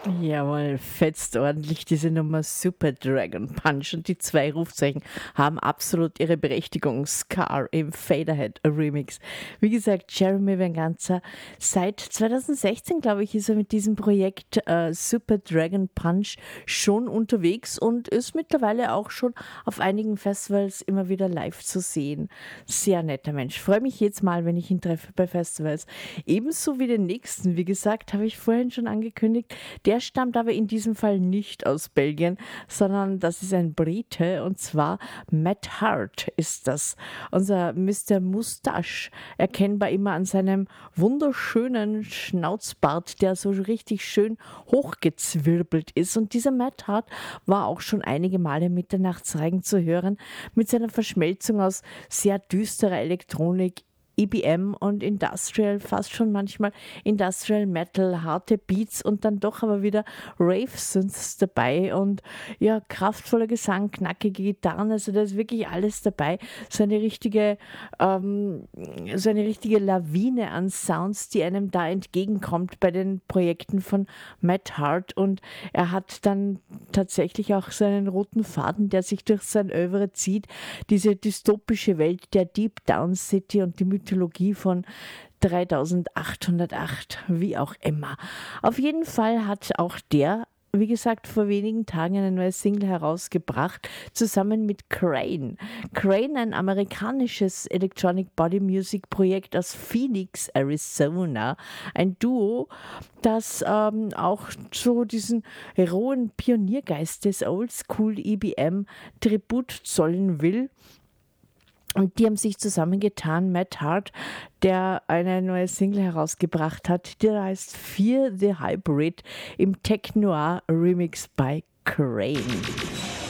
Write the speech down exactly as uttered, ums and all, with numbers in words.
Jawohl, fetzt ordentlich diese Nummer Super Dragon Punch und die zwei Rufzeichen haben absolut ihre Berechtigung. Scar im Faderhead Remix. Wie gesagt, Jeremy Venganza, seit zwanzig sechzehn, glaube ich, ist er mit diesem Projekt äh, Super Dragon Punch schon unterwegs und ist mittlerweile auch schon auf einigen Festivals immer wieder live zu sehen. Sehr netter Mensch. Freue mich jetzt mal, wenn ich ihn treffe bei Festivals. Ebenso wie den nächsten, wie gesagt, habe ich vorhin schon angekündigt, der stammt aber in diesem Fall nicht aus Belgien, sondern das ist ein Brite und zwar Matt Hart ist das. Unser Mister Moustache, erkennbar immer an seinem wunderschönen Schnauzbart, der so richtig schön hochgezwirbelt ist. Und dieser Matt Hart war auch schon einige Male im Mitternachtsreigen zu hören mit seiner Verschmelzung aus sehr düsterer Elektronik, E B M und Industrial, fast schon manchmal Industrial Metal, harte Beats und dann doch aber wieder Rave-Synths dabei und ja, kraftvoller Gesang, knackige Gitarren, also da ist wirklich alles dabei. So eine richtige, ähm, so eine richtige Lawine an Sounds, die einem da entgegenkommt bei den Projekten von Matt Hart und er hat dann tatsächlich auch seinen roten Faden, der sich durch sein Övre zieht, diese dystopische Welt der Deep Down City und die Mythologie von dreitausendachthundertacht, wie auch immer. Auf jeden Fall hat auch der, wie gesagt, vor wenigen Tagen eine neue Single herausgebracht, zusammen mit Crane. Crane, ein amerikanisches Electronic Body Music Projekt aus Phoenix, Arizona. Ein Duo, das ähm, auch so diesen rohen Pioniergeist des Oldschool E B M Tribut zollen will. Und die haben sich zusammengetan, Matt Hart, der eine neue Single herausgebracht hat, die heißt Fear the Hybrid im Tech Noir Remix by Crane.